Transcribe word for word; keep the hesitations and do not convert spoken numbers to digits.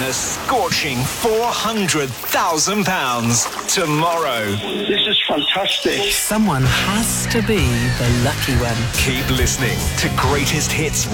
a scorching four hundred thousand pounds tomorrow. This is fantastic. Someone has to be the lucky one. Keep listening to Greatest Hits